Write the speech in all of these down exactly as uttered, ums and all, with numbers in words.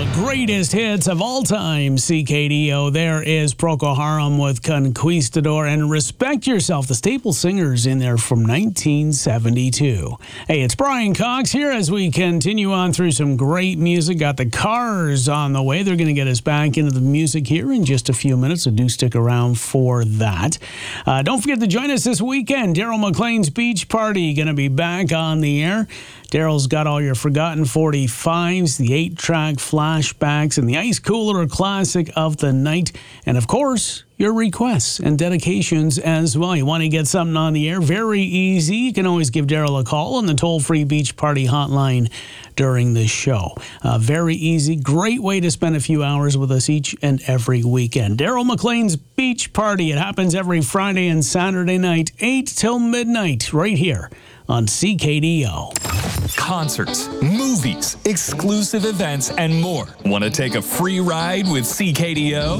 greatest hits of all time, C K D O. There is Procol Harum with Conquistador, and Respect Yourself, the staple singers in there from nineteen seventy-two. Hey, it's Brian Cox here as we continue on through some great music. Got the Cars on the way. They're going to get us back into the music here in just a few minutes, so do stick around for that. Uh, don't forget to join us this weekend. Daryl McLean's Beach Party going to be back on the air. Daryl's got all your forgotten forty-fives, the eight-track flashbacks, and the ice cooler classic of the night. And, of course, your requests and dedications as well. You want to get something on the air? Very easy. You can always give Daryl a call on the toll-free Beach Party hotline during the show. Uh, very easy. Great way to spend a few hours with us each and every weekend. Daryl McLean's Beach Party. It happens every Friday and Saturday night, eight till midnight, right here on C K D O. Concerts, movies, exclusive events, and more. Want to take a free ride with C K D O?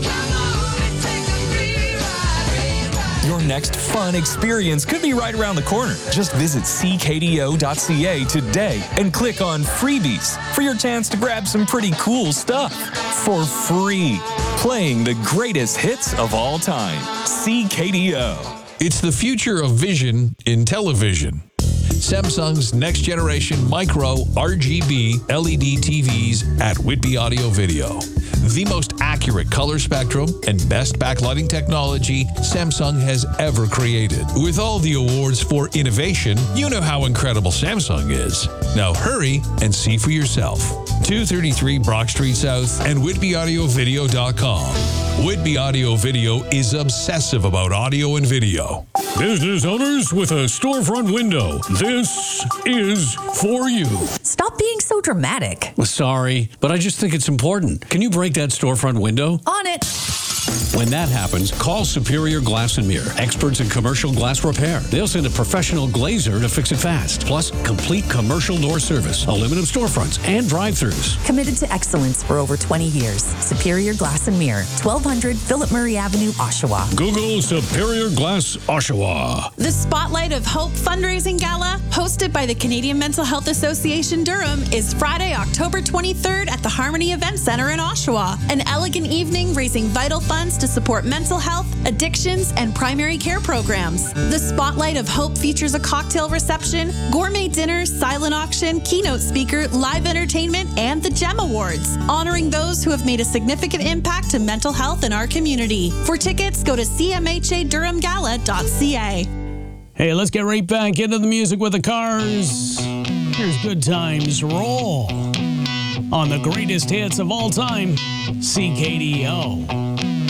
Your next fun experience could be right around the corner. Just visit c k d o dot c a today and click on Freebies for your chance to grab some pretty cool stuff for free. Playing the greatest hits of all time. C K D O. It's the future of vision in television. Samsung's next generation micro R G B L E D T Vs at Whitby Audio Video. The most accurate color spectrum and best backlighting technology Samsung has ever created. With all the awards for innovation, you know how incredible Samsung is. Now hurry and see for yourself. two thirty-three Brock Street South and whitby audio video dot com. Whitby Audio Video is obsessive about audio and video. Business owners with a storefront window, this is for you. Stop being so dramatic. Sorry, but I just think it's important. Can you break that storefront window? On it. When that happens, call Superior Glass and Mirror, experts in commercial glass repair. They'll send a professional glazer to fix it fast. Plus, complete commercial door service, aluminum storefronts, and drive-thrus. Committed to excellence for over twenty years. Superior Glass and Mirror, twelve hundred Philip Murray Avenue, Oshawa. Google Superior Glass Oshawa. The Spotlight of Hope fundraising gala, hosted by the Canadian Mental Health Association Durham, is Friday, October twenty-third at the Harmony Event Center in Oshawa. An elegant evening raising vital funds to support mental health, addictions, and primary care programs. The Spotlight of Hope features a cocktail reception, gourmet dinner, silent auction, keynote speaker, live entertainment, and the GEM Awards, honoring those who have made a significant impact to mental health in our community. For tickets, go to c m h a durham gala dot c a. Hey, let's get right back into the music with the Cars. Here's Good Times Roll on the greatest hits of all time, C K D O.